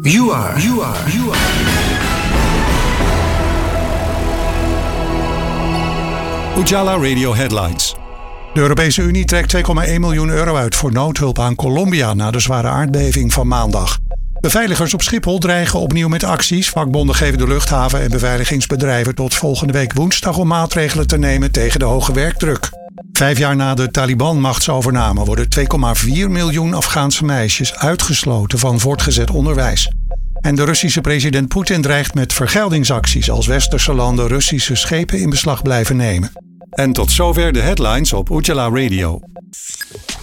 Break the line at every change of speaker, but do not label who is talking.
You are.
Ujala Radio Headlines. De Europese Unie trekt 2,1 miljoen euro uit voor noodhulp aan Colombia na de zware aardbeving van maandag. Beveiligers op Schiphol dreigen opnieuw met acties. Vakbonden geven de luchthaven en beveiligingsbedrijven tot volgende week woensdag om maatregelen te nemen tegen de hoge werkdruk. 5 jaar na de Taliban-machtsovername worden 2,4 miljoen Afghaanse meisjes uitgesloten van voortgezet onderwijs. En de Russische president Poetin dreigt met vergeldingsacties als westerse landen Russische schepen in beslag blijven nemen. En tot zover de headlines op Ujala Radio.